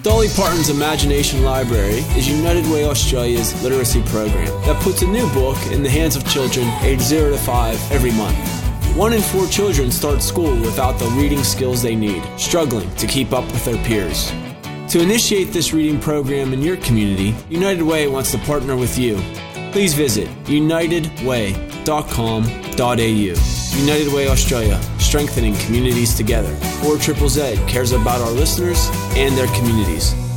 Dolly Parton's Imagination Library is United Way Australia's literacy program that puts a new book in the hands of children aged 0 to 5 every month. 1 in 4 children start school without the reading skills they need, struggling to keep up with their peers. To initiate this reading program in your community, United Way wants to partner with you. Please visit unitedway.com.au. United Way Australia, strengthening communities together. 4ZZZ cares about our listeners and their communities.